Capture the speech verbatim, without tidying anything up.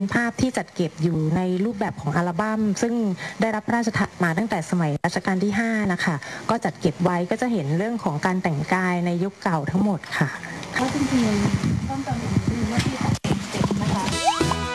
ภาพที่จัดเก็บอยู่ในรูปแบบของอัลบั้มซึ่งได้รับพระราชทานมาตั้งแต่สมัยรัชกาลที่ห้านะคะก็จัดเก็บไว้ก็จะเห็นเรื่องของการแต่งกายในยุคเก่าทั้งหมดค่ะเพราะจริงๆต้องการเห็นว่าที่